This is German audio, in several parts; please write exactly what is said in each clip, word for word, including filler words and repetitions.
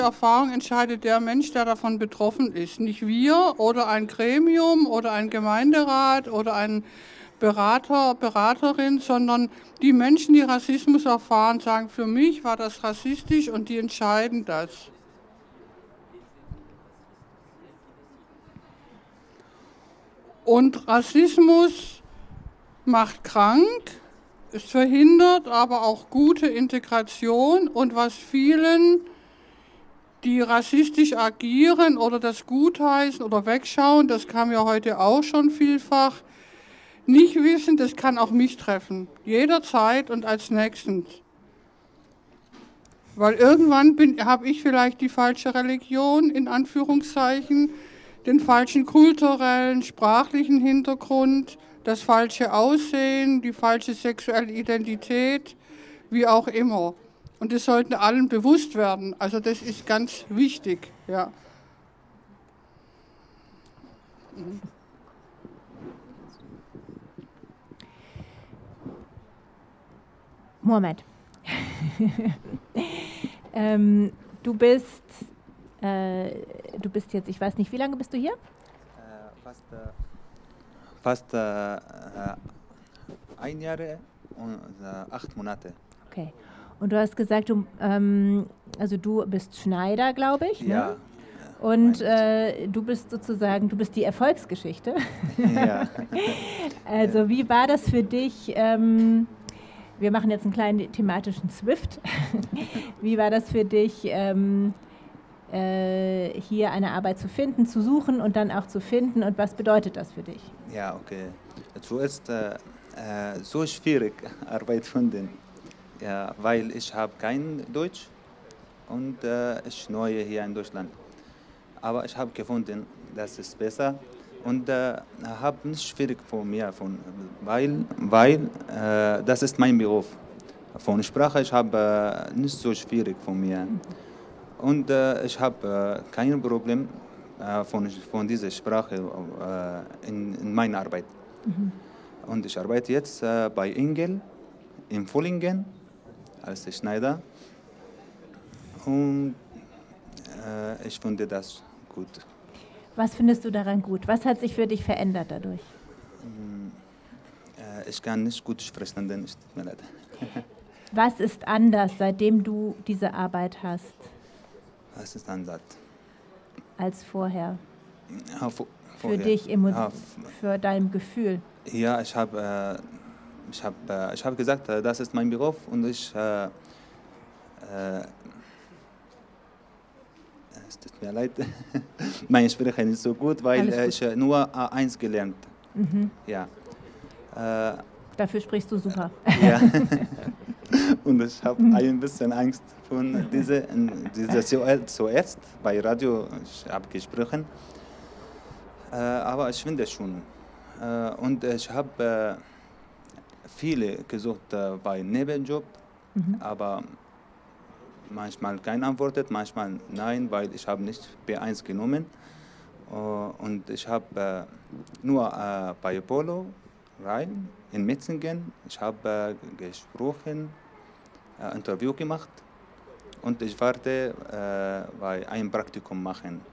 Erfahrung entscheidet der Mensch, der davon betroffen ist. Nicht wir oder ein Gremium oder ein Gemeinderat oder ein Berater, Beraterin, sondern die Menschen, die Rassismus erfahren, sagen, für mich war das rassistisch und die entscheiden das. Und Rassismus macht krank, es verhindert aber auch gute Integration und was vielen, die rassistisch agieren oder das gutheißen oder wegschauen, das kam ja heute auch schon vielfach, nicht wissen, das kann auch mich treffen, jederzeit und als nächstens. Weil irgendwann habe ich vielleicht die falsche Religion, in Anführungszeichen, den falschen kulturellen, sprachlichen Hintergrund, das falsche Aussehen, die falsche sexuelle Identität, wie auch immer. Und das sollten allen bewusst werden. Also das ist ganz wichtig. Ja. Mhm. Mohammed, ähm, du bist, äh, du bist jetzt, ich weiß nicht, wie lange bist du hier? Äh, fast äh, fast äh, ein Jahr und äh, acht Monate. Okay. Und du hast gesagt, du, ähm, also du bist Schneider, glaube ich. Ja. Ne? Und äh, du bist sozusagen, du bist die Erfolgsgeschichte. Ja. Also wie war das für dich? Ähm, wir machen jetzt einen kleinen thematischen Swift. Wie war das für dich, ähm, äh, hier eine Arbeit zu finden, zu suchen und dann auch zu finden? Und was bedeutet das für dich? Ja, okay. Zuerst äh, äh, so schwierig Arbeit finden, ja, weil ich habe kein Deutsch und äh, ich neu hier in Deutschland. Aber ich habe gefunden, das ist besser und äh, habe nicht schwierig für mich gefunden, weil, weil äh, das ist mein Beruf. Von Sprache ich habe äh, nicht so schwierig für mich und äh, ich habe äh, kein Problem äh, von, von dieser Sprache äh, in, in meiner Arbeit. Mhm. Und ich arbeite jetzt äh, bei Ingel in Villingen als Schneider und äh, ich finde das gut. Was findest du daran gut? Was hat sich für dich verändert dadurch? Äh, ich kann nicht gut sprechen, denn es tut mir leid. Was ist anders, seitdem du diese Arbeit hast? Was ist anders? Als vorher? Ja, vor, für dich, ja, für dein Gefühl? Ja, ich habe äh, ich hab, äh, ich hab gesagt, äh, das ist mein Beruf und ich äh, äh, es tut mir leid, meine Sprache ist nicht so gut, weil gut. ich äh, nur A eins gelernt. Mhm. Ja. Äh, Dafür sprichst du super. Ja. Und ich habe ein bisschen Angst von dieser, dieser zuerst bei Radio, ich habe gesprochen, äh, aber ich finde es schon. Äh, und ich habe äh, viele gesucht äh, bei Nebenjob, mhm. aber manchmal keine Antwort, manchmal nein, weil ich habe nicht B eins genommen. Uh, und ich habe äh, nur äh, bei Polo rein in Metzingen. Ich habe äh, gesprochen, äh, Interview gemacht und ich warte äh, bei einem Praktikum machen.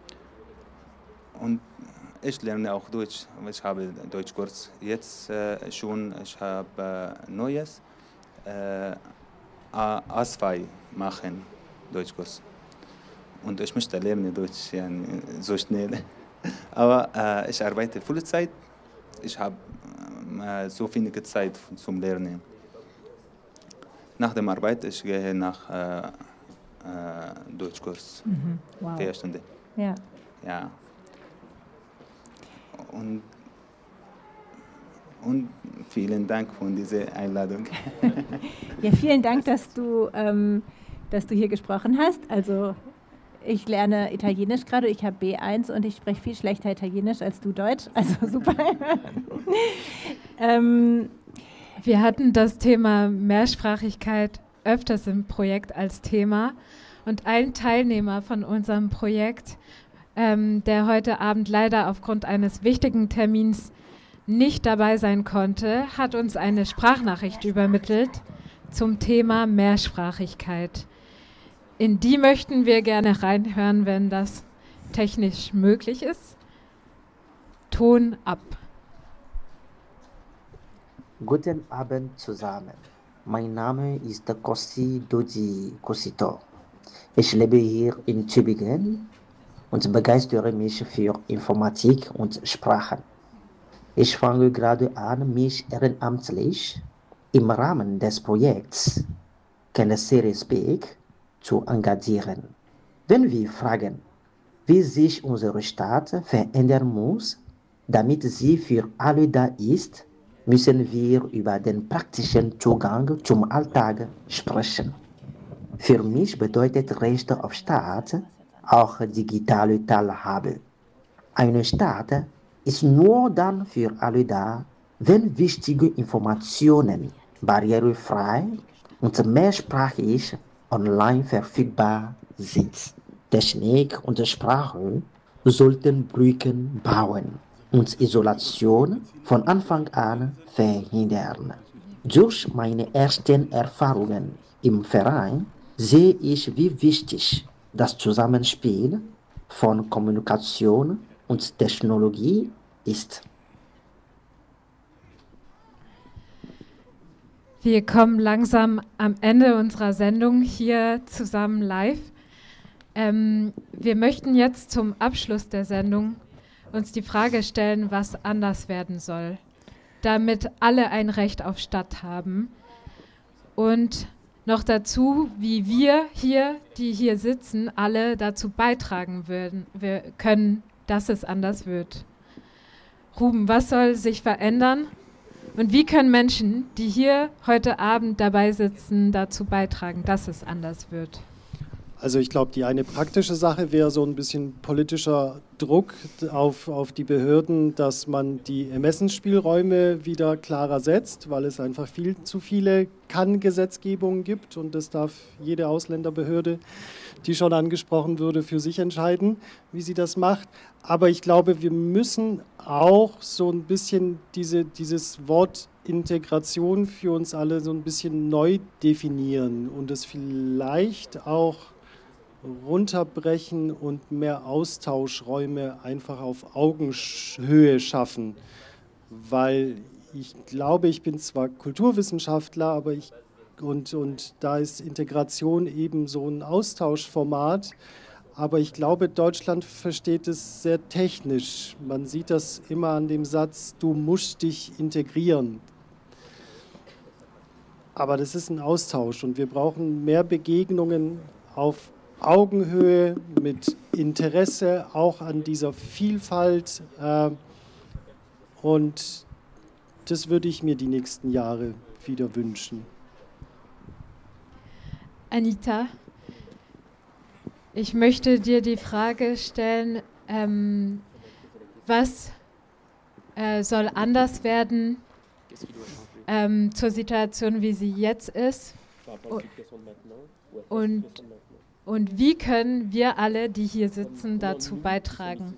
Und ich lerne auch Deutsch. Ich habe Deutschkurs jetzt äh, schon. Ich habe äh, Neues äh, A zwei machen, Deutschkurs. Und ich möchte lernen Deutsch ja, so schnell. Aber äh, ich arbeite Vollzeit. Ich habe äh, so wenig Zeit zum Lernen. Nach der Arbeit ich gehe nach äh, äh, Deutschkurs. Mhm. Wow. Vier Stunden. Ja. Ja. Und, und vielen Dank für diese Einladung. Ja, vielen Dank, dass du, ähm, dass du hier gesprochen hast. Also ich lerne Italienisch gerade, ich habe B eins und ich spreche viel schlechter Italienisch als du Deutsch, also super. ähm, Wir hatten das Thema Mehrsprachigkeit öfters im Projekt als Thema und ein Teilnehmer von unserem Projekt, ähm, der heute Abend leider aufgrund eines wichtigen Termins nicht dabei sein konnte, hat uns eine Sprachnachricht übermittelt zum Thema Mehrsprachigkeit. in die möchten wir gerne reinhören, wenn das technisch möglich ist. Ton ab. Guten Abend zusammen. Mein Name ist Kossi Dodi Kosito. Ich lebe hier in Tübingen und begeistere mich für Informatik und Sprachen. Ich fange gerade an, mich ehrenamtlich im Rahmen des Projekts Can a Siri Speak zu engagieren. Wenn wir fragen, wie sich unsere Stadt verändern muss, damit sie für alle da ist, müssen wir über den praktischen Zugang zum Alltag sprechen. Für mich bedeutet Recht auf Staat auch digitale Teilhabe. Eine Stadt ist nur dann für alle da, wenn wichtige Informationen barrierefrei und mehrsprachig online verfügbar sind. Technik und Sprache sollten Brücken bauen und Isolation von Anfang an verhindern. Durch meine ersten Erfahrungen im Verein sehe ich, wie wichtig das Zusammenspiel von Kommunikation und Technologie ist. Wir kommen langsam am Ende unserer Sendung hier zusammen live. Ähm, wir möchten jetzt zum Abschluss der Sendung uns die Frage stellen, was anders werden soll, damit alle ein Recht auf Stadt haben. Und noch dazu, wie wir hier, die hier sitzen, alle dazu beitragen würden, wir können, dass es anders wird. Ruben, was soll sich verändern? Und wie können Menschen, die hier heute Abend dabei sitzen, dazu beitragen, dass es anders wird? Also ich glaube, die eine praktische Sache wäre so ein bisschen politischer Druck auf, auf die Behörden, dass man die Ermessensspielräume wieder klarer setzt, weil es einfach viel zu viele Kann-Gesetzgebungen gibt und das darf jede Ausländerbehörde, die schon angesprochen wurde, für sich entscheiden, wie sie das macht. Aber ich glaube, wir müssen auch so ein bisschen diese, dieses Wort Integration für uns alle so ein bisschen neu definieren und es vielleicht auch runterbrechen und mehr Austauschräume einfach auf Augenhöhe schaffen, weil ich glaube, ich bin zwar Kulturwissenschaftler, aber ich und, und da ist Integration eben so ein Austauschformat, aber ich glaube, Deutschland versteht es sehr technisch. Man sieht das immer an dem Satz, du musst dich integrieren. Aber das ist ein Austausch und wir brauchen mehr Begegnungen auf Augenhöhe, mit Interesse auch an dieser Vielfalt. Äh, und das würde ich mir die nächsten Jahre wieder wünschen. Anita, ich möchte dir die Frage stellen, ähm, was äh, soll anders werden ähm, zur Situation, wie sie jetzt ist? Und, und wie können wir alle, die hier sitzen, dazu beitragen?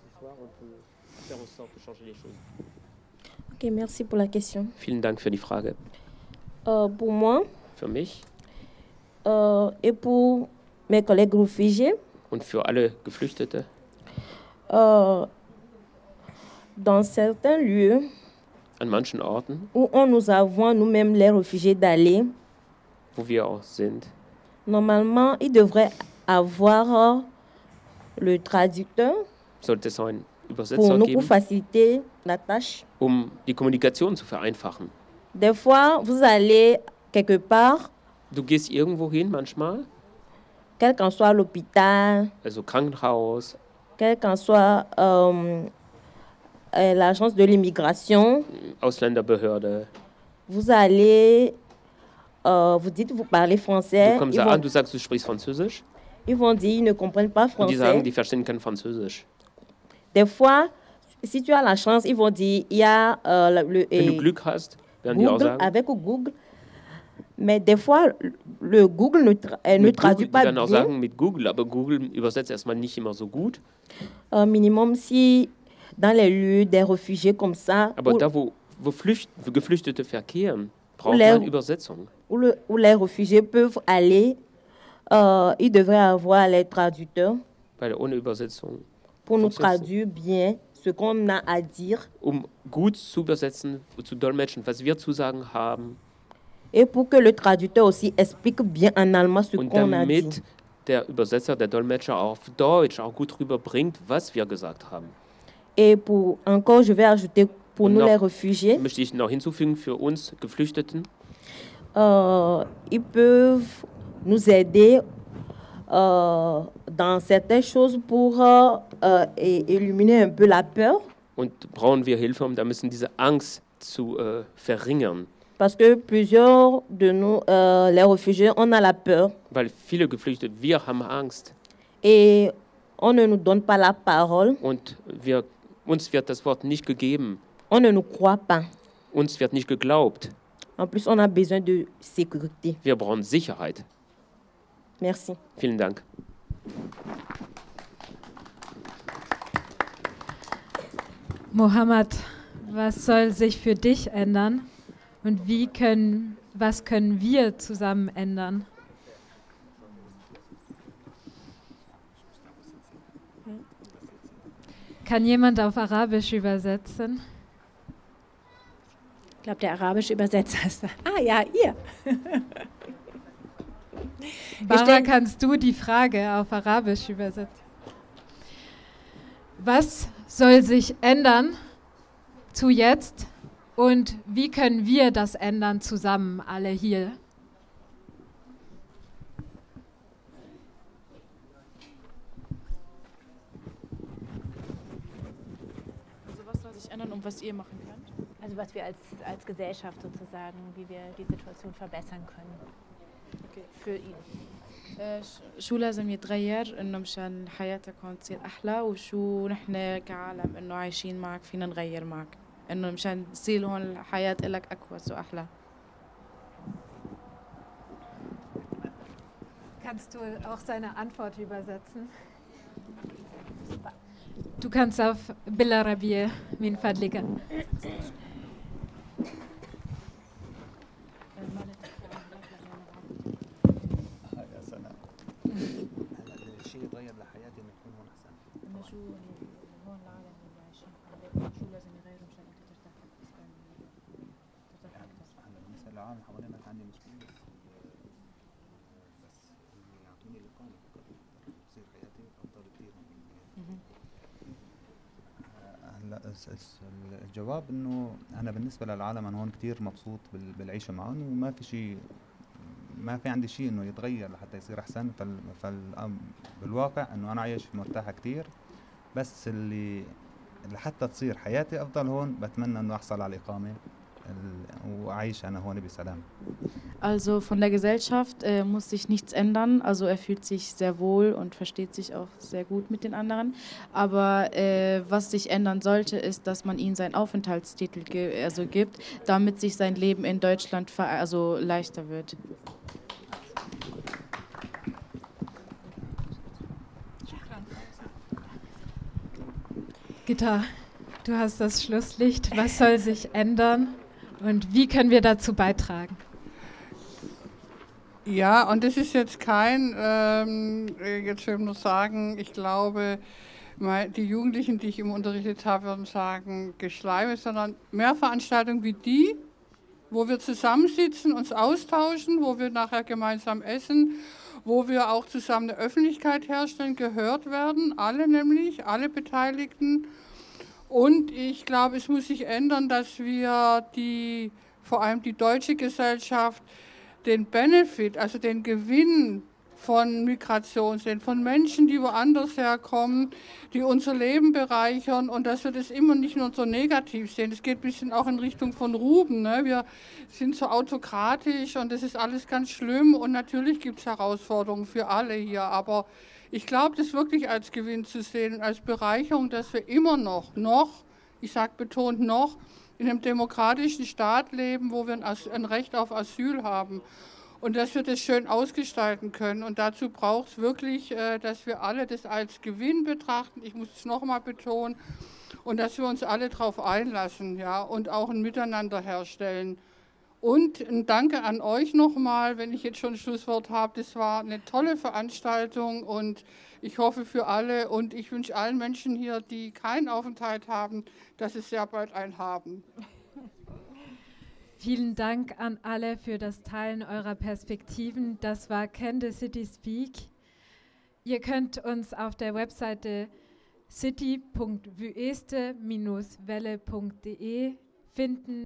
Okay, merci pour la question. Vielen Dank für die Frage. Euh, pour moi, Für mich euh, et pour mes collègues réfugiés, und für alle Geflüchtete, euh, dans certains lieux an manchen Orten, où on nous avons nous-mêmes les réfugiés d'aller, wo wir auch sind, normalement, ils devraient avoir euh, le traducteur sollte es so einen pour Übersetzer nous, pour geben, faciliter la tâche. um die Kommunikation zu vereinfachen. Des fois, vous allez quelque part, Du gehst irgendwo hin manchmal, quel qu'en soit l'hôpital, also Krankenhaus, quel qu'en soit euh, euh, l'agence de l'immigration, Ausländerbehörde. vous allez, euh, vous dites, vous parlez français, Du kommst ils da vont, an, du sagst, du sprichst Französisch ils vont dire, ils ne comprennent pas und die sagen, français. die verstehen kein Französisch. Des fois, si tu as la chance, ils vont dire, il y a euh, le, Wenn du euh, Glück hast, werden die auch Google, sagen, avec Google, mais des fois, le Google ne, tra euh, ne mit Google, traduit die pas werden auch bien. sagen mit Google, aber Google übersetzt erstmal nicht immer so gut. Euh, minimum, si dans les lieux des réfugiés comme ça, Aber où, da, wo, wo, Flücht, wo Geflüchtete verkehren, braucht Leer- man Übersetzung. où le- où les réfugiés peuvent aller euh, il devrait avoir les traducteurs Weil ohne Übersetzung, pour nous Funktioniert- traduire bien ce qu'on a à dire um gut zu übersetzen, zu dolmetschen, was wir zu sagen haben et pour que le traducteur aussi explique bien en allemand ce und qu'on a dit. damit der Übersetzer, der Dolmetscher auf Deutsch auch gut rüberbringt, was wir gesagt haben. Et pour encore, je vais ajouter pour Und nous noch- les réfugiés, Möchte ich noch hinzufügen für uns Geflüchteten, euh, ils peuvent nous aider euh, dans certaines choses pour euh, euh, é- éliminer un peu la peur. und brauchen wir Hilfe, um da müssen diese Angst zu äh, verringern. Parce que plusieurs de nous, euh, les réfugiés, on a la peur Weil viele Geflüchtete, wir haben Angst et on ne nous donne pas la parole, und wir, uns wird das Wort nicht gegeben, on ne nous croit pas. uns wird nicht geglaubt. En plus, on a besoin de sécurité. Wir brauchen Sicherheit. Merci. Vielen Dank. Mohammed, was soll sich für dich ändern und wie können, was können wir zusammen ändern? Kann jemand auf Arabisch übersetzen? Ich glaube, der arabische Übersetzer ist da. Ah ja, ihr. Bara, stellen- kannst du die Frage auf Arabisch übersetzen? Was soll sich ändern zu jetzt und wie können wir das ändern zusammen, alle hier? Also was soll sich ändern und was ihr machen könnt? Also was wir als, als Gesellschaft sozusagen, wie wir die Situation verbessern können. Okay. Für ihn. آه، ش- شو لازم يتغير انه مشان حياتكم تصير احلى وشو نحن كعالم انه عايشين معك فينا نغير معك انه مشان تصير هون الحياة لك اكوس واحلى. Kannst du auch seine Antwort übersetzen? Du kannst auf بالعربية من فضلك. يا سلام الشيء يتغير لحياتي انه يكون هون احسن. انه شو هون العالم اللي عايشين حواليك شو لازم يغيروا مشان انت ترتاح ترتاح اكثر. هلا بالنسبه للعالم حوالينا كان عندي مشكله بس بس إنه يعطوني الاقامه فقط تصير حياتي افضل كثير من هلا الس- الس- الجواب انه انا بالنسبه للعالم انا هون كثير مبسوط بال- بالعيشه معهم وما في شيء ما في عندي شيء انه يتغير لحتى يصير احسن فال فال بالواقع انه انا عايش مرتاح كثير بس اللي لحتى تصير حياتي افضل هون بتمنى انه احصل على الاقامه ال- واعيش انا هون بسلام. Also von der Gesellschaft äh, muss sich nichts ändern. Also er fühlt sich sehr wohl und versteht sich auch sehr gut mit den anderen. Aber äh, was sich ändern sollte, ist, dass man ihm seinen Aufenthaltstitel ge also gibt, damit sich sein Leben in Deutschland ver also leichter wird. Gitta, du hast das Schlusslicht. Was soll sich ändern und wie können wir dazu beitragen? Ja, und das ist jetzt kein, ähm, jetzt will ich nur sagen, ich glaube, mei- die Jugendlichen, die ich immer unterrichtet habe, würden sagen, Geschleime, sondern mehr Veranstaltungen wie die, wo wir zusammensitzen, uns austauschen, wo wir nachher gemeinsam essen, wo wir auch zusammen eine Öffentlichkeit herstellen, gehört werden, alle nämlich, alle Beteiligten. Und ich glaube, es muss sich ändern, dass wir die, vor allem die deutsche Gesellschaft, den Benefit, also den Gewinn von Migration sehen, von Menschen, die woanders herkommen, die unser Leben bereichern und dass wir das immer nicht nur so negativ sehen. Es geht ein bisschen auch in Richtung von Ruben. Ne? Wir sind so autokratisch und das ist alles ganz schlimm und natürlich gibt es Herausforderungen für alle hier, aber ich glaube, das wirklich als Gewinn zu sehen und als Bereicherung, dass wir immer noch, noch, ich sage betont noch, in einem demokratischen Staat leben, wo wir ein, As- ein Recht auf Asyl haben und dass wir das schön ausgestalten können. Und dazu braucht es wirklich, äh, dass wir alle das als Gewinn betrachten. Ich muss es nochmal betonen. Und dass wir uns alle darauf einlassen, ja, und auch ein Miteinander herstellen. Und ein Danke an euch nochmal, wenn ich jetzt schon ein Schlusswort habe. Das war eine tolle Veranstaltung und ich hoffe für alle und ich wünsche allen Menschen hier, die keinen Aufenthalt haben, dass sie sehr bald einen haben. Vielen Dank an alle für das Teilen eurer Perspektiven. Das war Can the City Speak. Ihr könnt uns auf der Webseite city punkt vueste Bindestrich welle punkt de finden.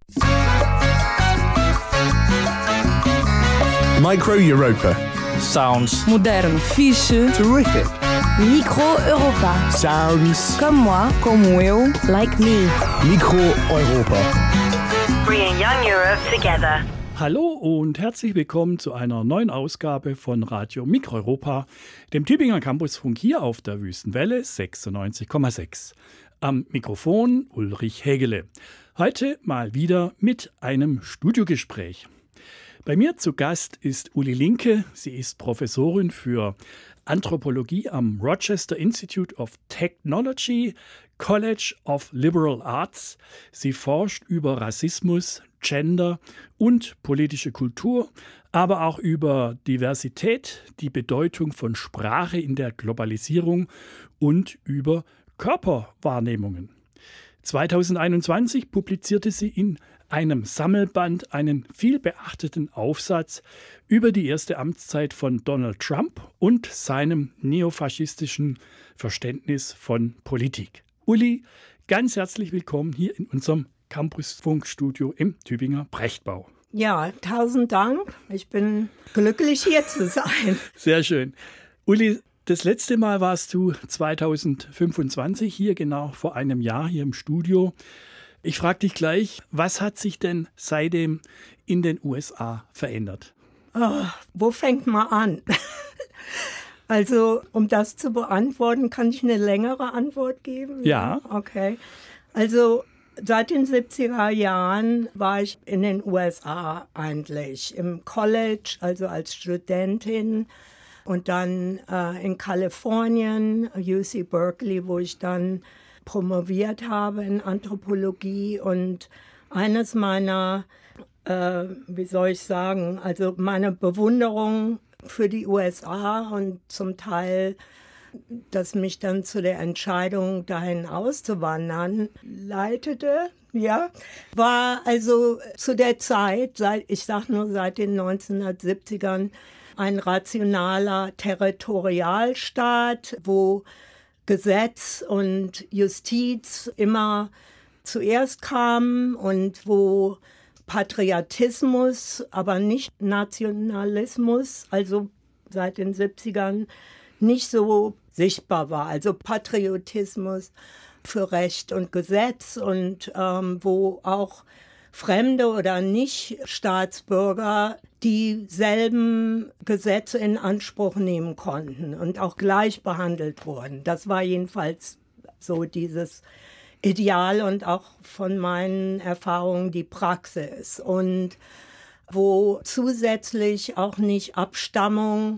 Micro Europa. Sounds modern, fixe, terrific. Micro Europa. Sounds comme moi, como eu, like me. Micro Europa. Bringing young Europe together. Hallo und herzlich willkommen zu einer neuen Ausgabe von Radio Mikroeuropa, dem Tübinger Campusfunk hier auf der Wüstenwelle sechsundneunzig Komma sechs. Am Mikrofon Ulrich Hägele. Heute mal wieder mit einem Studiogespräch. Bei mir zu Gast ist Uli Linke. Sie ist Professorin für Anthropologie am Rochester Institute of Technology, College of Liberal Arts. Sie forscht über Rassismus, Gender und politische Kultur, aber auch über Diversität, die Bedeutung von Sprache in der Globalisierung und über Körperwahrnehmungen. zweitausendeinundzwanzig publizierte sie in einem Sammelband einen vielbeachteten Aufsatz über die erste Amtszeit von Donald Trump und seinem neofaschistischen Verständnis von Politik. Uli, ganz herzlich willkommen hier in unserem Campusfunkstudio im Tübinger Brechtbau. Ja, tausend Dank. Ich bin glücklich, hier zu sein. Sehr schön. Uli, das letzte Mal warst du zweitausendfünfundzwanzig hier, genau vor einem Jahr hier im Studio. Ich frage dich gleich, was hat sich denn seitdem in den U S A verändert? Oh, wo fängt man an? Also, um das zu beantworten, kann ich eine längere Antwort geben? Ja. Okay. Also, seit den siebziger Jahren war ich in den U S A eigentlich, im College, also als Studentin. Und dann äh, in Kalifornien, U C Berkeley, wo ich dann promoviert habe in Anthropologie. Und eines meiner, äh, wie soll ich sagen, also meine Bewunderung für die U S A und zum Teil, das mich dann zu der Entscheidung, dahin auszuwandern, leitete, ja, war also zu der Zeit, seit, ich sage nur seit den neunzehnhundertsiebzigern, ein rationaler Territorialstaat, wo Gesetz und Justiz immer zuerst kamen und wo Patriotismus, aber nicht Nationalismus, also seit den siebzigern nicht so sichtbar war. Also Patriotismus für Recht und Gesetz und ähm, wo auch Fremde oder Nicht-Staatsbürger dieselben Gesetze in Anspruch nehmen konnten und auch gleich behandelt wurden. Das war jedenfalls so dieses Ideal und auch von meinen Erfahrungen die Praxis. Und wo zusätzlich auch nicht Abstammung,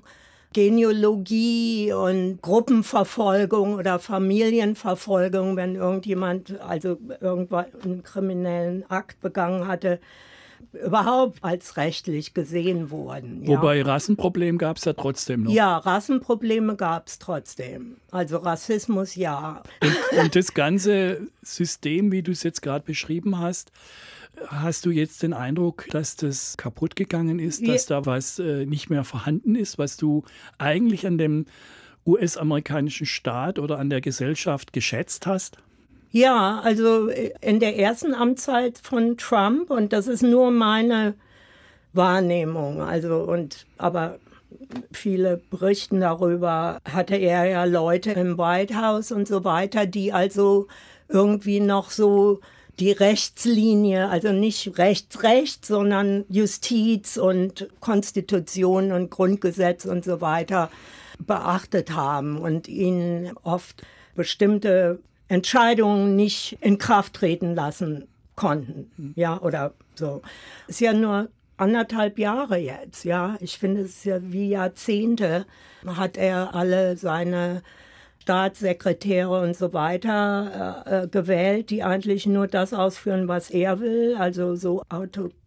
Genealogie und Gruppenverfolgung oder Familienverfolgung, wenn irgendjemand also irgendwann einen kriminellen Akt begangen hatte, überhaupt als rechtlich gesehen wurden. Ja. Wobei Rassenproblem gab es ja trotzdem noch. Ja, Rassenprobleme gab es trotzdem. Also Rassismus, ja. Und, und das ganze System, wie du es jetzt gerade beschrieben hast, hast du jetzt den Eindruck, dass das kaputt gegangen ist, dass da was äh, nicht mehr vorhanden ist, was du eigentlich an dem U S-amerikanischen Staat oder an der Gesellschaft geschätzt hast? Ja, also in der ersten Amtszeit von Trump, und das ist nur meine Wahrnehmung, also und aber viele berichten darüber, hatte er ja Leute im White House und so weiter, die also irgendwie noch so die Rechtslinie, also nicht Rechts-Rechts, sondern Justiz und Konstitution und Grundgesetz und so weiter beachtet haben und ihnen oft bestimmte Entscheidungen nicht in Kraft treten lassen konnten, ja, oder so. Ist ja nur anderthalb Jahre jetzt, ja. Ich finde, es ist ja wie Jahrzehnte, hat er alle seine Staatssekretäre und so weiter äh, gewählt, die eigentlich nur das ausführen, was er will, also so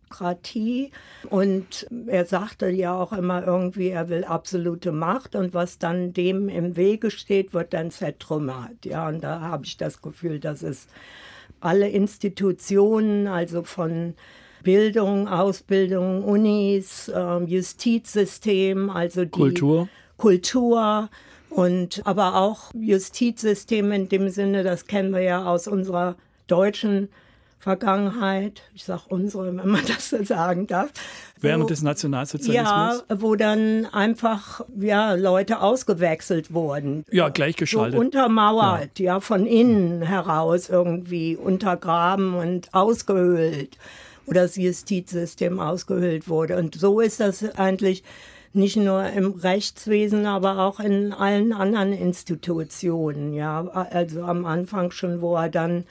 Demokratie. Und er sagte ja auch immer irgendwie, er will absolute Macht und was dann dem im Wege steht, wird dann zertrümmert. Ja, und da habe ich das Gefühl, dass es alle Institutionen, also von Bildung, Ausbildung, Unis, Justizsystem, also die Kultur. Kultur und aber auch Justizsystem in dem Sinne, das kennen wir ja aus unserer deutschen Vergangenheit, ich sage unsere, wenn man das so sagen darf. Während wo, des Nationalsozialismus? Ja, wo dann einfach ja, Leute ausgewechselt wurden. Ja, gleichgeschaltet. So untermauert, ja. ja, von innen heraus irgendwie untergraben und ausgehöhlt. Oder das Justizsystem ausgehöhlt wurde. Und so ist das eigentlich nicht nur im Rechtswesen, aber auch in allen anderen Institutionen. Ja, also am Anfang schon, wo er dann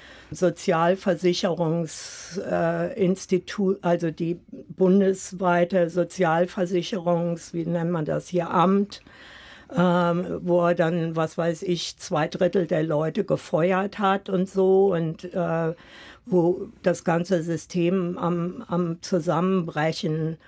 Sozialversicherungsinstitut, äh, also die bundesweite Sozialversicherungs, wie nennt man das hier, Amt, ähm, wo er dann, was weiß ich, zwei Drittel der Leute gefeuert hat und so und äh, wo das ganze System am, am Zusammenbrechen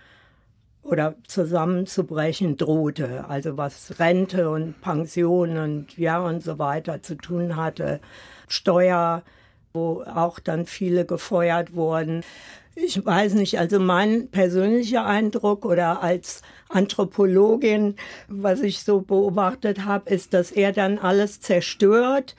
oder zusammenzubrechen drohte, also was Rente und Pension und ja und so weiter zu tun hatte, Steuer, wo auch dann viele gefeuert wurden. Ich weiß nicht, also mein persönlicher Eindruck oder als Anthropologin, was ich so beobachtet habe, ist, dass er dann alles zerstört.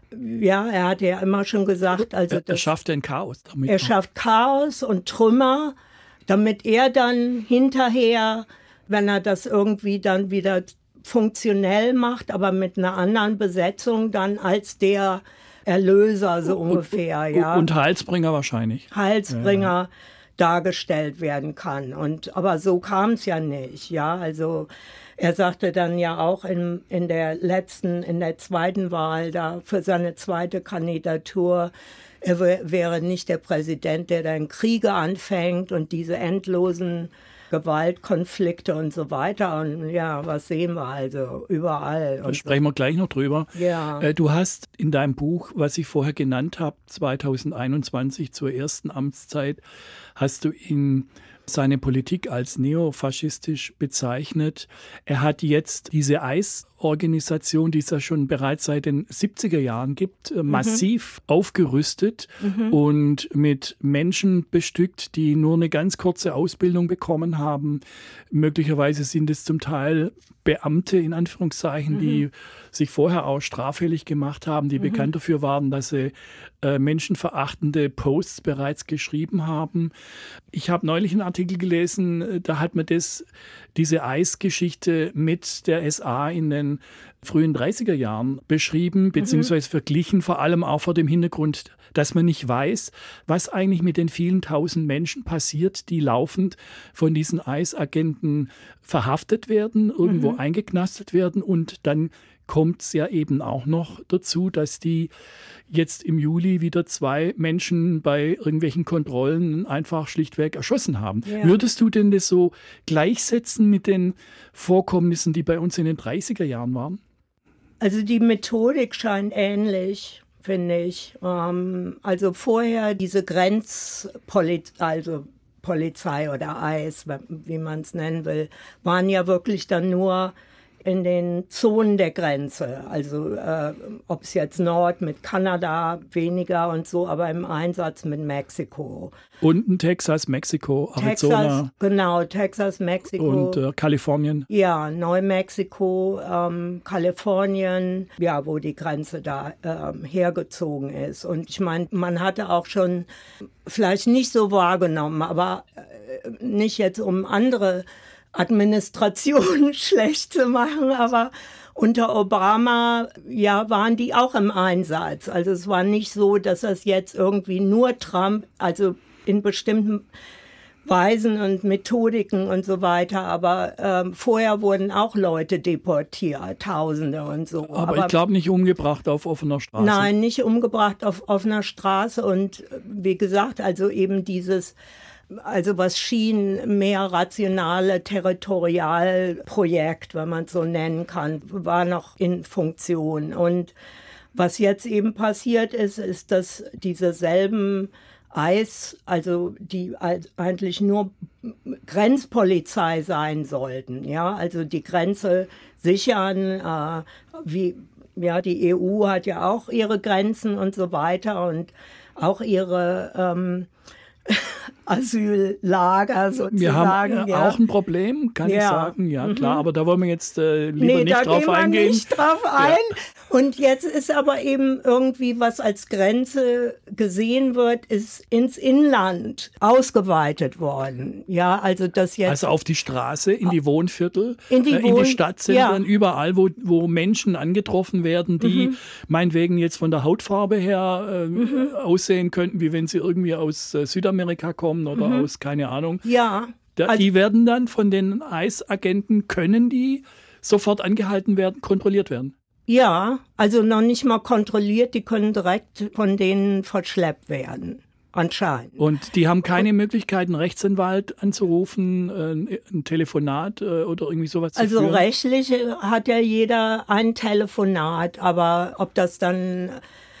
Ja, er hat ja immer schon gesagt, also er, er schafft den Chaos damit. Er schafft Chaos und Trümmer, damit er dann hinterher, wenn er das irgendwie dann wieder funktionell macht, aber mit einer anderen Besetzung dann als der Erlöser so und, ungefähr, und, ja. Und Heilsbringer wahrscheinlich. Heilsbringer ja. dargestellt werden kann. Und aber so kam es ja nicht, ja. Also er sagte dann ja auch in, in der letzten, in der zweiten Wahl da für seine zweite Kandidatur, er wäre nicht der Präsident, der dann Kriege anfängt und diese endlosen Gewaltkonflikte und so weiter. Und ja, was sehen wir also überall. Da sprechen wir gleich noch drüber. Ja. Du hast in deinem Buch, was ich vorher genannt habe, zwanzig einundzwanzig zur ersten Amtszeit, hast du ihn seine Politik als neofaschistisch bezeichnet. Er hat jetzt diese I C E-Organisation, die es ja schon bereits seit den siebziger Jahren gibt, mhm. massiv aufgerüstet mhm. und mit Menschen bestückt, die nur eine ganz kurze Ausbildung bekommen haben. Möglicherweise sind es zum Teil Beamte in Anführungszeichen, mhm. die sich vorher auch straffällig gemacht haben, die mhm. bekannt dafür waren, dass sie äh, menschenverachtende Posts bereits geschrieben haben. Ich habe neulich einen Artikel gelesen, da hat man das, diese I C E-Geschichte mit der S A in den frühen dreißiger Jahren beschrieben, beziehungsweise mhm. verglichen, vor allem auch vor dem Hintergrund, dass man nicht weiß, was eigentlich mit den vielen tausend Menschen passiert, die laufend von diesen I C E-Agenten verhaftet werden, irgendwo mhm. eingeknastet werden und dann kommt es ja eben auch noch dazu, dass die jetzt im Juli wieder zwei Menschen bei irgendwelchen Kontrollen einfach schlichtweg erschossen haben. Ja. Würdest du denn das so gleichsetzen mit den Vorkommnissen, die bei uns in den dreißiger Jahren waren? Also die Methodik scheint ähnlich, finde ich. Ähm, also vorher diese Grenzpolizei, also Polizei oder I C E, wie man es nennen will, waren ja wirklich dann nur in den Zonen der Grenze, also äh, ob es jetzt Nord mit Kanada weniger und so, aber im Einsatz mit Mexiko. Unten Texas, Mexiko, Texas, Arizona. Genau, Texas, Mexiko. Und äh, Kalifornien. Ja, Neumexiko, ähm, Kalifornien, ja, wo die Grenze da ähm, hergezogen ist. Und ich meine, man hatte auch schon vielleicht nicht so wahrgenommen, aber äh, nicht jetzt um andere Administration schlecht zu machen, aber unter Obama, ja, waren die auch im Einsatz. Also es war nicht so, dass das jetzt irgendwie nur Trump, also in bestimmten Weisen und Methodiken und so weiter, aber ähm, vorher wurden auch Leute deportiert, Tausende und so. Aber, aber ich glaube nicht umgebracht auf offener Straße. Nein, nicht umgebracht auf offener Straße und wie gesagt, also eben dieses Also was schien mehr rationale Territorialprojekt, wenn man es so nennen kann, war noch in Funktion. Und was jetzt eben passiert ist, ist, dass diese selben ICE, also die eigentlich nur Grenzpolizei sein sollten, ja, also die Grenze sichern, äh, wie, ja, die E U hat ja auch ihre Grenzen und so weiter und auch ihre ähm, Asyllager sozusagen. Wir haben äh, ja. auch ein Problem, kann ja. ich sagen, ja mhm. klar, aber da wollen wir jetzt äh, lieber nee, nicht da drauf gehen wir eingehen. nicht drauf ein. Ja. Und jetzt ist aber eben irgendwie, was als Grenze gesehen wird, ist ins Inland ausgeweitet worden. Ja, also das jetzt. Also auf die Straße, in die Wohnviertel, in die, äh, in Wohn- die Stadtzentren, ja. überall, wo, wo Menschen angetroffen werden, die Mhm. meinetwegen jetzt von der Hautfarbe her äh, Mhm. aussehen könnten, wie wenn sie irgendwie aus äh, Südamerika kommen oder Mhm. aus, keine Ahnung. Ja. Da, also, die werden dann von den ICE-Agenten, können die sofort angehalten werden, kontrolliert werden? Ja, also noch nicht mal kontrolliert, die können direkt von denen verschleppt werden, anscheinend. Und die haben keine Möglichkeit, einen Rechtsanwalt anzurufen, äh, ein Telefonat äh, oder irgendwie sowas zu Also führen? rechtlich hat ja jeder ein Telefonat, aber ob das dann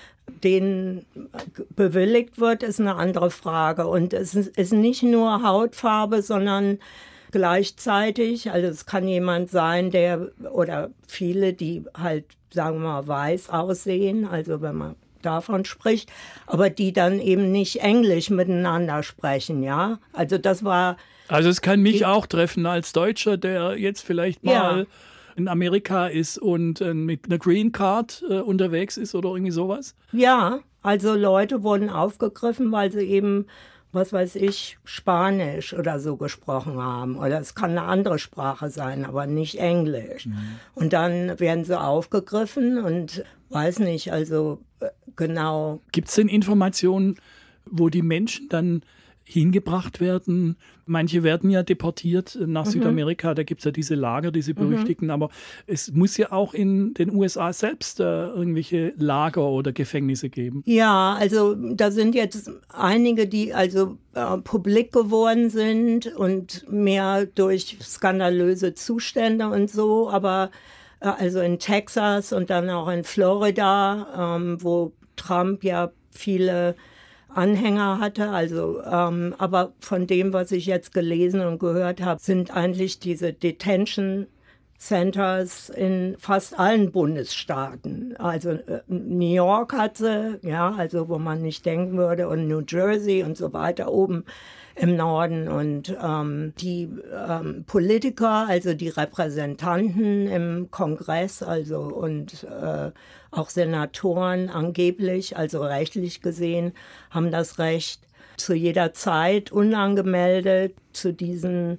denen bewilligt wird, ist eine andere Frage. Und es ist nicht nur Hautfarbe, sondern gleichzeitig, also es kann jemand sein, der oder viele, die halt, sagen wir mal, weiß aussehen, also wenn man davon spricht, aber die dann eben nicht Englisch miteinander sprechen, ja. Also das war... Also es kann mich auch treffen als Deutscher, der jetzt vielleicht mal Ja. in Amerika ist und äh, mit einer Green Card äh, unterwegs ist oder irgendwie sowas? Ja, also Leute wurden aufgegriffen, weil sie eben, was weiß ich, Spanisch oder so gesprochen haben. Oder es kann eine andere Sprache sein, aber nicht Englisch. Mhm. Und dann werden sie aufgegriffen und weiß nicht, also äh, genau. Gibt es denn Informationen, wo die Menschen dann hingebracht werden? Manche werden ja deportiert nach Mhm. Südamerika, da gibt es ja diese Lager, diese berüchtigten, mhm. aber es muss ja auch in den U S A selbst äh, irgendwelche Lager oder Gefängnisse geben. Ja, also da sind jetzt einige, die also äh, publik geworden sind und mehr durch skandalöse Zustände und so, aber äh, also in Texas und dann auch in Florida, ähm, wo Trump ja viele Anhänger hatte, also ähm, aber von dem, was ich jetzt gelesen und gehört habe, sind eigentlich diese Detention Centers in fast allen Bundesstaaten. Also äh, New York hat sie, ja, also wo man nicht denken würde, und New Jersey und so weiter oben im Norden. Und ähm, die ähm, Politiker, also die Repräsentanten im Kongress, also und äh, auch Senatoren angeblich, also rechtlich gesehen, haben das Recht, zu jeder Zeit unangemeldet zu diesen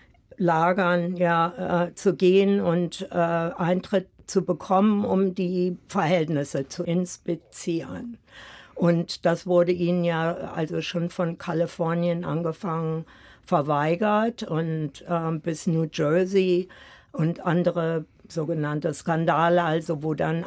Lagern ja, äh, zu gehen und äh, Eintritt zu bekommen, um die Verhältnisse zu inspizieren. Und das wurde ihnen ja also schon von Kalifornien angefangen verweigert und äh, bis New Jersey und andere sogenannte Skandale, also wo dann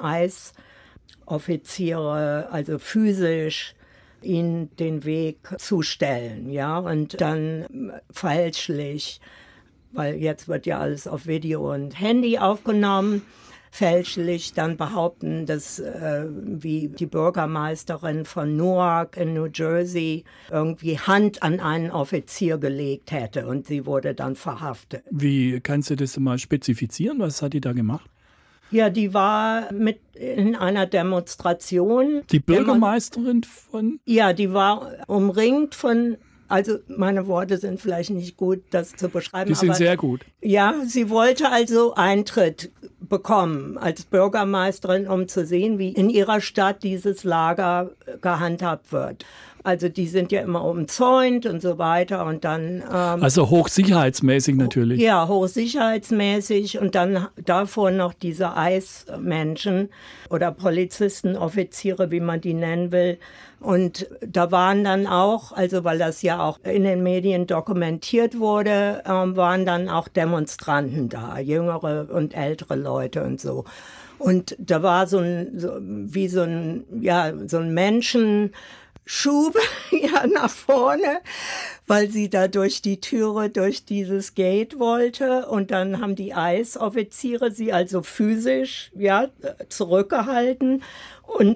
ICE-Offiziere, also physisch ihnen den Weg zustellen, ja, und dann fälschlich, weil jetzt wird ja alles auf Video und Handy aufgenommen, fälschlich dann behaupten, dass äh, wie die Bürgermeisterin von Newark in New Jersey irgendwie Hand an einen Offizier gelegt hätte und sie wurde dann verhaftet. Wie kannst du das mal spezifizieren? Was hat die da gemacht? Ja, die war mit in einer Demonstration. Die Bürgermeisterin von? Ja, die war umringt von, also meine Worte sind vielleicht nicht gut, das zu beschreiben. Die sind aber, sehr gut. Ja, sie wollte also Eintritt bekommen als Bürgermeisterin, um zu sehen, wie in ihrer Stadt dieses Lager gehandhabt wird. Also die sind ja immer umzäunt und so weiter und dann... Ähm, also hochsicherheitsmäßig natürlich. Ja, hochsicherheitsmäßig und dann davor noch diese ICE-Menschen oder Polizisten, Offiziere, wie man die nennen will. Und da waren dann auch, also weil das ja auch in den Medien dokumentiert wurde, ähm, waren dann auch Demonstranten da, jüngere und ältere Leute und so. Und da war so ein, so, wie so ein, ja, so ein Menschen... Schub ja nach vorne, weil sie da durch die Türe, durch dieses Gate wollte. Und dann haben die ICE-Offiziere sie also physisch ja, zurückgehalten. Und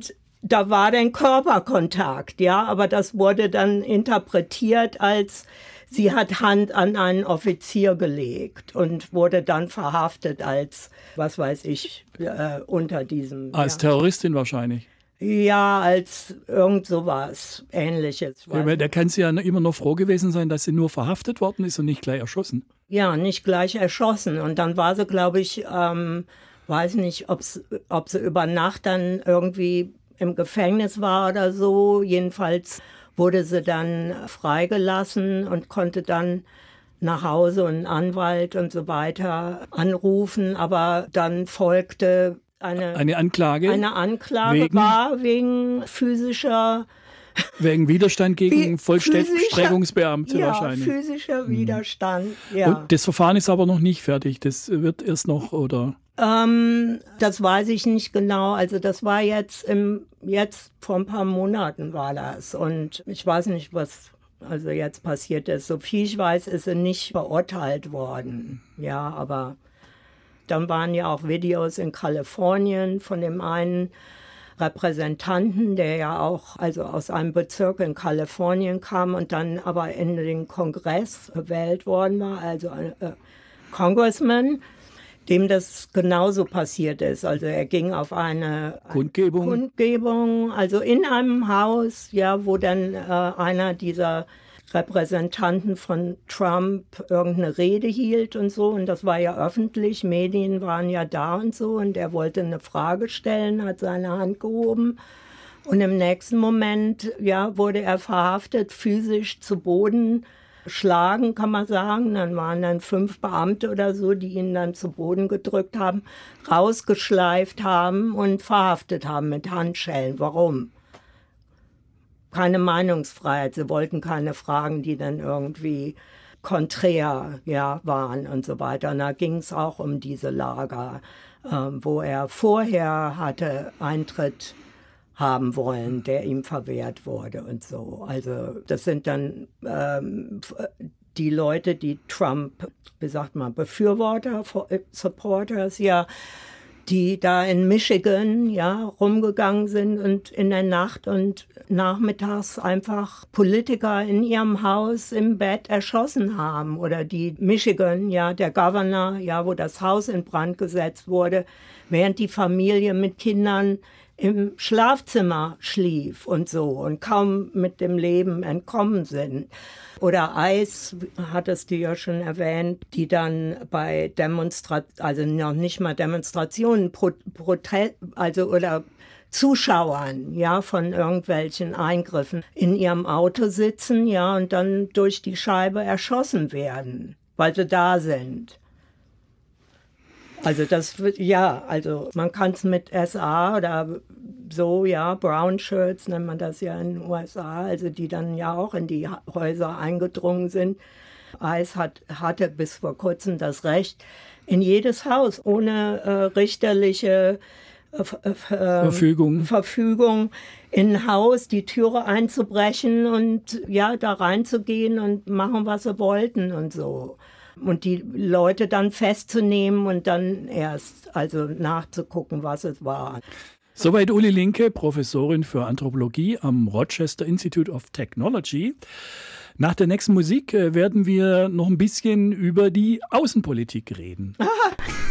da war dann Körperkontakt, ja, aber das wurde dann interpretiert als, sie hat Hand an einen Offizier gelegt und wurde dann verhaftet als, was weiß ich, äh, unter diesem... Als ja. Terroristin wahrscheinlich. Ja, als irgend sowas Ähnliches. Ja, da kann sie ja immer noch froh gewesen sein, dass sie nur verhaftet worden ist und nicht gleich erschossen. Ja, nicht gleich erschossen. Und dann war sie, glaube ich, ähm, weiß nicht, ob's, ob sie über Nacht dann irgendwie im Gefängnis war oder so. Jedenfalls wurde sie dann freigelassen und konnte dann nach Hause und einen Anwalt und so weiter anrufen. Aber dann folgte eine, eine Anklage. Eine Anklage wegen, war wegen physischer... Wegen Widerstand gegen Vollstreckungsbeamte ja, wahrscheinlich. Physischer Widerstand, ja. Und das Verfahren ist aber noch nicht fertig. Das wird erst noch, oder? Ähm, das weiß ich nicht genau. Also das war jetzt im, jetzt vor ein paar Monaten war das. Und ich weiß nicht, was also jetzt passiert ist. So viel ich weiß, ist sie nicht verurteilt worden. Ja, aber dann waren ja auch Videos in Kalifornien von dem einen Repräsentanten, der ja auch also aus einem Bezirk in Kalifornien kam und dann aber in den Kongress gewählt worden war, also ein äh, Congressman, dem das genauso passiert ist. Also er ging auf eine Kundgebung, eine Kundgebung also in einem Haus, ja, wo dann äh, einer dieser Repräsentanten von Trump irgendeine Rede hielt und so. Und das war ja öffentlich, Medien waren ja da und so. Und er wollte eine Frage stellen, hat seine Hand gehoben. Und im nächsten Moment, ja, wurde er verhaftet, physisch zu Boden schlagen, kann man sagen. Dann waren dann fünf Beamte oder so, die ihn dann zu Boden gedrückt haben, rausgeschleift haben und verhaftet haben mit Handschellen. Warum? Keine Meinungsfreiheit. Sie wollten keine Fragen, die dann irgendwie konträr ja, waren und so weiter. Und da ging es auch um diese Lager, äh, wo er vorher hatte Eintritt haben wollen, der ihm verwehrt wurde und so. Also das sind dann ähm, die Leute, die Trump, wie sagt man, Befürworter, Supporters, ja, die da in Michigan ja rumgegangen sind und in der Nacht und nachmittags einfach Politiker in ihrem Haus im Bett erschossen haben. Oder die Michigan, ja, der Governor, ja, wo das Haus in Brand gesetzt wurde, während die Familie mit Kindern im Schlafzimmer schlief und so und kaum mit dem Leben entkommen sind. Oder ICE, hattest du ja schon erwähnt, die dann bei Demonstrationen, also noch nicht mal Demonstrationen, Pro Protest, also oder Zuschauern, ja, von irgendwelchen Eingriffen in ihrem Auto sitzen, ja, und dann durch die Scheibe erschossen werden, weil sie da sind. Also das wird, ja, also man kann es mit S A oder so, ja, Brown Shirts nennt man das ja in den U S A, also die dann ja auch in die Häuser eingedrungen sind. ICE hat, hatte bis vor kurzem das Recht, in jedes Haus ohne äh, richterliche äh, äh, Verfügung. Verfügung in ein Haus die Türe einzubrechen und ja, da reinzugehen und machen, was sie wollten und so. Und die Leute dann festzunehmen und dann erst also nachzugucken, was es war. Soweit Uli Linke, Professorin für Anthropologie am Rochester Institute of Technology. Nach der nächsten Musik werden wir noch ein bisschen über die Außenpolitik reden.